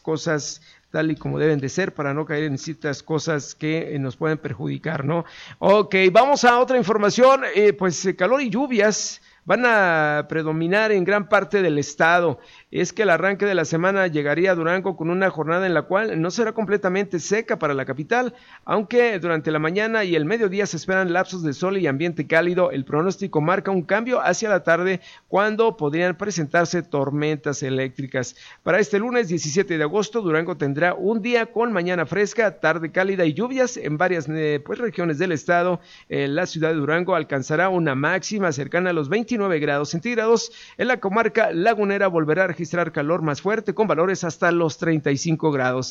cosas tal y como deben de ser para no caer en ciertas cosas que nos pueden perjudicar, ¿no? Ok, vamos a otra información, calor y lluvias van a predominar en gran parte del estado. Es que el arranque de la semana llegaría a Durango con una jornada en la cual no será completamente seca para la capital, aunque durante la mañana y el mediodía se esperan lapsos de sol y ambiente cálido. El pronóstico marca un cambio hacia la tarde cuando podrían presentarse tormentas eléctricas. Para este lunes 17 de agosto, Durango tendrá un día con mañana fresca, tarde cálida y lluvias en varias regiones del estado. La ciudad de Durango alcanzará una máxima cercana a los 29 grados centígrados. En la comarca lagunera volverá a registrar calor más fuerte con valores hasta los 35 grados.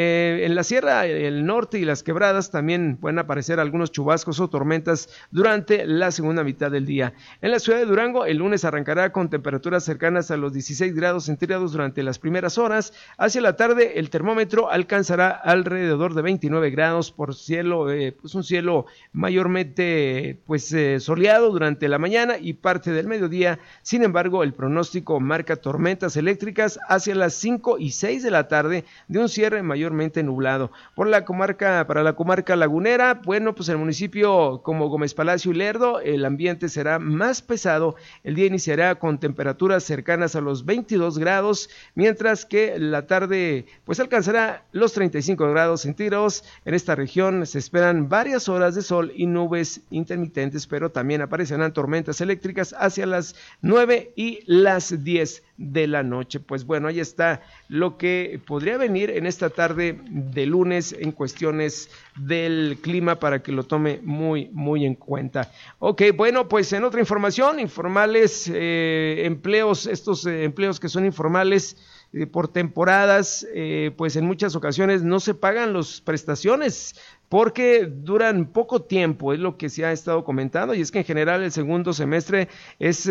En la sierra, el norte y las quebradas también pueden aparecer algunos chubascos o tormentas durante la segunda mitad del día. En la ciudad de Durango, el lunes arrancará con temperaturas cercanas a los 16 grados centígrados durante las primeras horas. Hacia la tarde, el termómetro alcanzará alrededor de 29 grados por cielo, un cielo mayormente soleado durante la mañana y parte del mediodía. Sin embargo, el pronóstico marca tormentas eléctricas hacia las 5 y 6 de la tarde de un cierre mayormente nublado. Para la comarca lagunera, el municipio como Gómez Palacio y Lerdo, el ambiente será más pesado. El día iniciará con temperaturas cercanas a los 22 grados, mientras que la tarde alcanzará los 35 grados centígrados. En esta región se esperan varias horas de sol y nubes intermitentes, pero también aparecerán tormentas eléctricas hacia las 9 y las 10 de la noche. Pues bueno, ahí está lo que podría venir en esta tarde de lunes en cuestiones del clima para que lo tome muy, muy en cuenta. Ok, bueno, pues en otra información, informales, empleos, estos empleos que son informales, por temporadas, en muchas ocasiones no se pagan las prestaciones porque duran poco tiempo, es lo que se ha estado comentando, y es que en general el segundo semestre es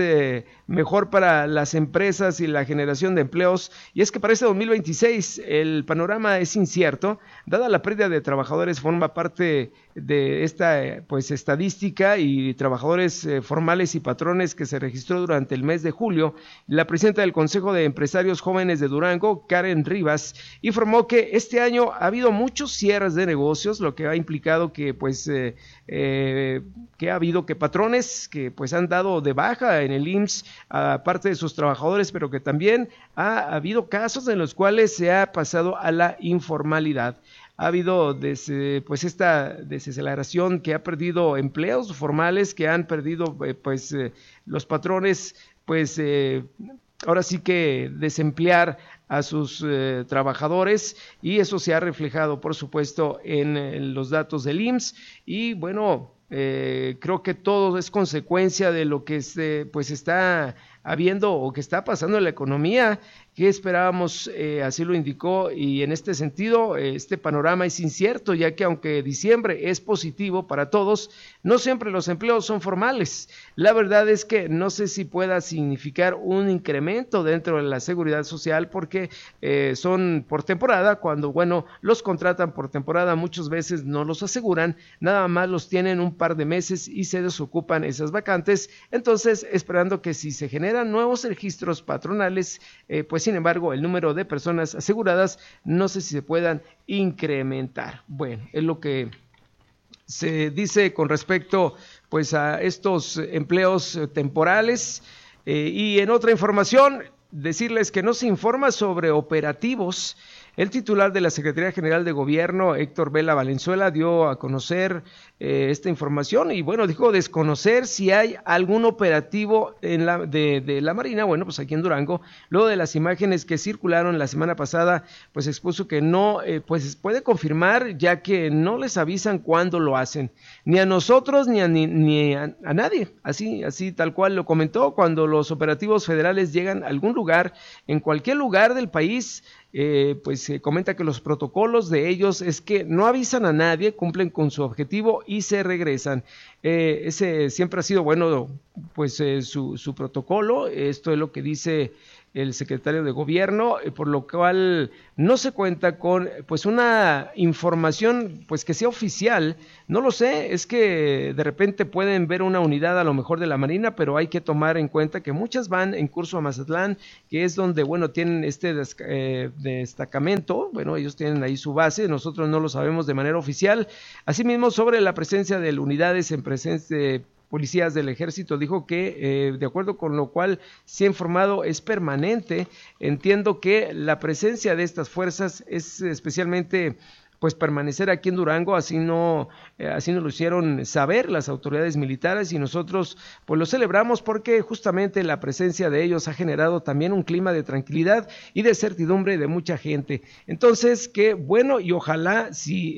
mejor para las empresas y la generación de empleos, y es que para este 2026 el panorama es incierto, dada la pérdida de trabajadores forma parte de esta estadística y trabajadores formales y patrones que se registró durante el mes de julio. La presidenta del Consejo de Empresarios Jóvenes de Durango, Karen Rivas, informó que este año ha habido muchos cierres de negocios, lo que ha implicado que ha habido patrones que han dado de baja en el IMSS a parte de sus trabajadores, pero que también ha habido casos en los cuales se ha pasado a la informalidad. Ha habido esta desaceleración que ha perdido empleos formales, que han perdido los patrones, ahora sí que desemplear a sus trabajadores, y eso se ha reflejado por supuesto en los datos del IMSS. Y bueno, creo que todo es consecuencia de lo que está habiendo o que está pasando en la economía. ¿Qué esperábamos? Así lo indicó, y en este sentido este panorama es incierto, ya que aunque diciembre es positivo para todos, no siempre los empleos son formales. La verdad es que no sé si pueda significar un incremento dentro de la seguridad social, porque son por temporada. Cuando los contratan por temporada, muchas veces no los aseguran, nada más los tienen un par de meses y se desocupan esas vacantes. Entonces, esperando que si se generan nuevos registros patronales, sin embargo, el número de personas aseguradas no sé si se puedan incrementar. Bueno, es lo que se dice con respecto a estos empleos temporales. Y en otra información, decirles que no se informa sobre operativos. El titular de la Secretaría General de Gobierno, Héctor Vela Valenzuela, dio a conocer esta información y dijo desconocer si hay algún operativo de la Marina, aquí en Durango. Luego de las imágenes que circularon la semana pasada, expuso que no puede confirmar, ya que no les avisan cuándo lo hacen, ni a nosotros ni a nadie, así tal cual lo comentó. Cuando los operativos federales llegan a algún lugar, en cualquier lugar del país, comenta que los protocolos de ellos es que no avisan a nadie, cumplen con su objetivo y se regresan. Ese siempre ha sido su protocolo. Esto es lo que dice el secretario de Gobierno, por lo cual no se cuenta con pues una información pues que sea oficial. No lo sé, es que de repente pueden ver una unidad a lo mejor de la Marina, pero hay que tomar en cuenta que muchas van en curso a Mazatlán, que es donde, bueno, tienen este destacamento. Bueno, ellos tienen ahí su base, nosotros no lo sabemos de manera oficial. Asimismo, sobre la presencia de unidades en presencia de policías del ejército, dijo que de acuerdo con lo cual se ha informado es permanente. Entiendo que la presencia de estas fuerzas es especialmente pues permanecer aquí en Durango, así nos lo hicieron saber las autoridades militares y nosotros pues lo celebramos porque justamente la presencia de ellos ha generado también un clima de tranquilidad y de certidumbre de mucha gente. Entonces, qué bueno, y ojalá si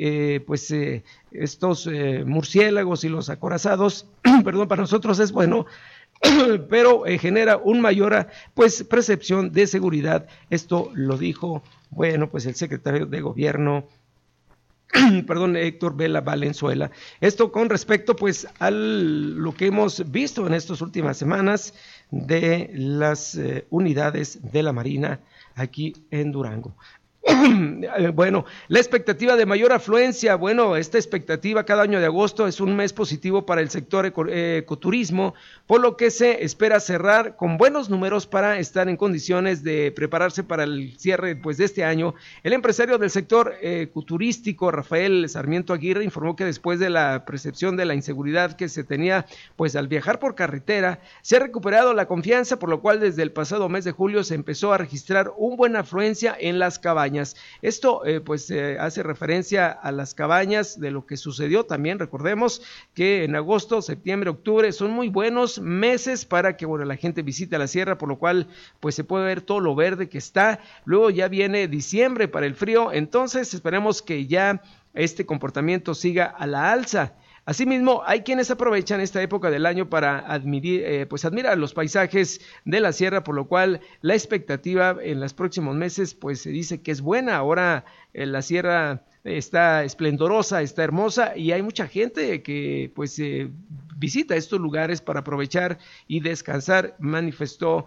estos murciélagos y los acorazados, perdón, para nosotros es bueno, pero genera un mayor pues percepción de seguridad. Esto lo dijo, bueno, pues el secretario de Gobierno, perdón, Héctor Vela Valenzuela. Esto con respecto pues a lo que hemos visto en estas últimas semanas de las unidades de la Marina aquí en Durango. Bueno, la expectativa de mayor afluencia, bueno, esta expectativa cada año de agosto es un mes positivo para el sector ecoturismo, por lo que se espera cerrar con buenos números para estar en condiciones de prepararse para el cierre pues de este año. El empresario del sector ecoturístico, Rafael Sarmiento Aguirre, informó que después de la percepción de la inseguridad que se tenía pues al viajar por carretera, se ha recuperado la confianza, por lo cual desde el pasado mes de julio se empezó a registrar una buena afluencia en las cabañas. Esto hace referencia a las cabañas de lo que sucedió también. Recordemos que en agosto, septiembre, octubre son muy buenos meses para que la gente visite la sierra, por lo cual pues se puede ver todo lo verde que está. Luego ya viene diciembre para el frío, entonces esperemos que ya este comportamiento siga a la alza. Asimismo, hay quienes aprovechan esta época del año para admirar los paisajes de la sierra, por lo cual la expectativa en los próximos meses pues se dice que es buena. Ahora la sierra está esplendorosa, está hermosa y hay mucha gente que pues visita estos lugares para aprovechar y descansar, manifestó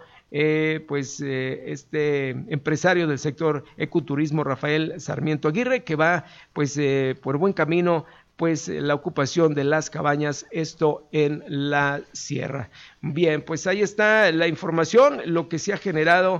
este empresario del sector ecoturismo, Rafael Sarmiento Aguirre, que va pues por buen camino pues la ocupación de las cabañas, esto en la sierra. Bien, pues ahí está la información, lo que se ha generado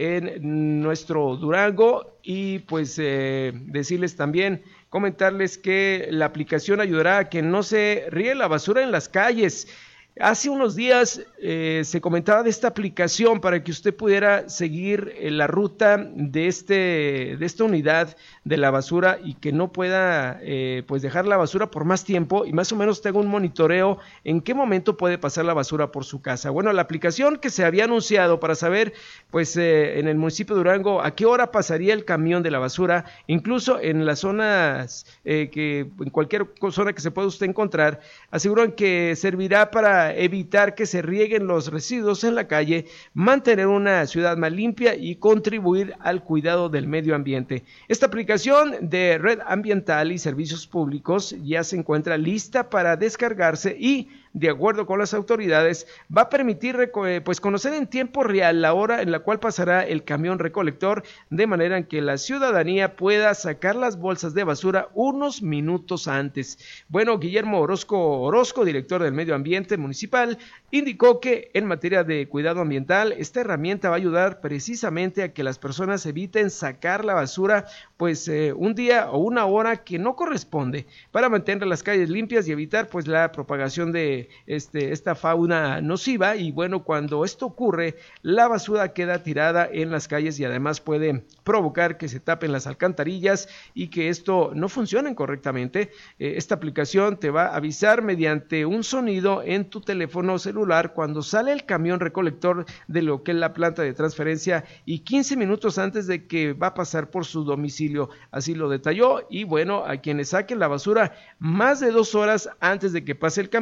en nuestro Durango y pues decirles también, comentarles que la aplicación ayudará a que no se riegue la basura en las calles. Hace unos días se comentaba de esta aplicación para que usted pudiera seguir la ruta de esta unidad de la basura y que no pueda pues dejar la basura por más tiempo y más o menos tenga un monitoreo en qué momento puede pasar la basura por su casa. Bueno, la aplicación que se había anunciado para saber pues en el municipio de Durango a qué hora pasaría el camión de la basura, incluso en las zonas que en cualquier zona que se pueda usted encontrar, aseguran que servirá para evitar que se rieguen los residuos en la calle, mantener una ciudad más limpia y contribuir al cuidado del medio ambiente. Esta aplicación de Red Ambiental y Servicios Públicos ya se encuentra lista para descargarse y, de acuerdo con las autoridades, va a permitir pues conocer en tiempo real la hora en la cual pasará el camión recolector, de manera en que la ciudadanía pueda sacar las bolsas de basura unos minutos antes. Bueno, Guillermo Orozco, director del Medio Ambiente Municipal, indicó que en materia de cuidado ambiental, esta herramienta va a ayudar precisamente a que las personas eviten sacar la basura pues un día o una hora que no corresponde, para mantener las calles limpias y evitar pues la propagación de esta fauna nociva. Y bueno, cuando esto ocurre, la basura queda tirada en las calles y además puede provocar que se tapen las alcantarillas y que esto no funcione correctamente. Esta aplicación te va a avisar mediante un sonido en tu teléfono celular cuando sale el camión recolector de lo que es la planta de transferencia y 15 minutos antes de que va a pasar por su domicilio, así lo detalló. Y bueno, a quienes saquen la basura más de 2 horas antes de que pase el camión,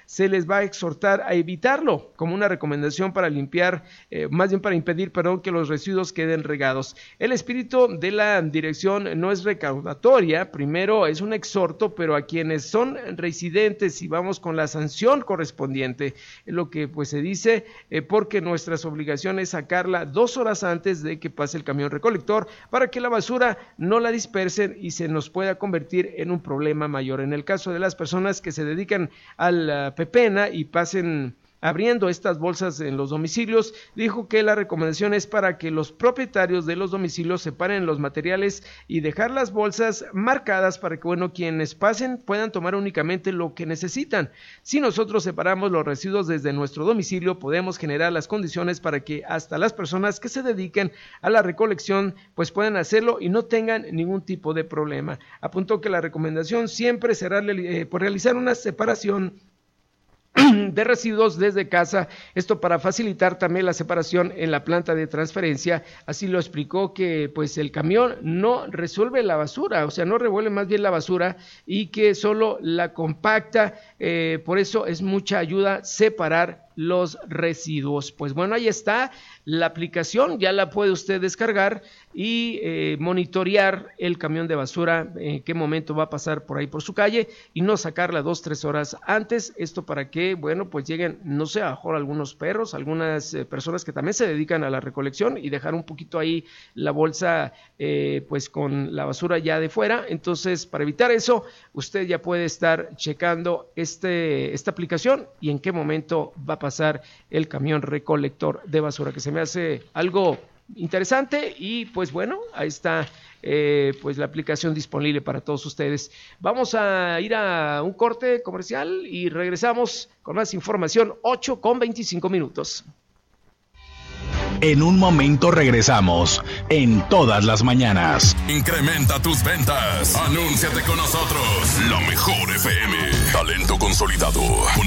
se les va a exhortar a evitarlo, como una recomendación para limpiar, más bien para impedir, que los residuos queden regados. El espíritu de la dirección no es recaudatoria, primero es un exhorto, pero a quienes son residentes, y vamos con la sanción correspondiente, lo que pues se dice, porque nuestras obligaciones es sacarla 2 horas antes de que pase el camión recolector, para que la basura no la dispersen y se nos pueda convertir en un problema mayor. En el caso de las personas que se dedican a la pepena y pasen abriendo estas bolsas en los domicilios, dijo que la recomendación es para que los propietarios de los domicilios separen los materiales y dejar las bolsas marcadas para que, quienes pasen puedan tomar únicamente lo que necesitan. Si nosotros separamos los residuos desde nuestro domicilio, podemos generar las condiciones para que hasta las personas que se dediquen a la recolección pues puedan hacerlo y no tengan ningún tipo de problema. Apuntó que la recomendación siempre será por realizar una separación de residuos desde casa, esto para facilitar también la separación en la planta de transferencia. Así lo explicó, que pues el camión no resuelve la basura, o sea, no revuelve más bien la basura, y que solo la compacta, por eso es mucha ayuda separar los residuos. Pues bueno, ahí está la aplicación, ya la puede usted descargar y monitorear el camión de basura, en qué momento va a pasar por ahí por su calle, y no sacarla 2-3 horas antes. Esto para que, pues lleguen, no sé, a lo mejor algunos perros, algunas personas que también se dedican a la recolección, y dejar un poquito ahí la bolsa pues con la basura ya de fuera. Entonces, para evitar eso, usted ya puede estar checando esta aplicación y en qué momento va a pasar el camión recolector de basura, que se me hace algo interesante. Y pues bueno, ahí está pues la aplicación disponible para todos ustedes. Vamos a ir a un corte comercial y regresamos con más información. 8:25. En un momento regresamos en Todas las Mañanas. Incrementa tus ventas. Anúnciate con nosotros. La Mejor FM. Talento consolidado.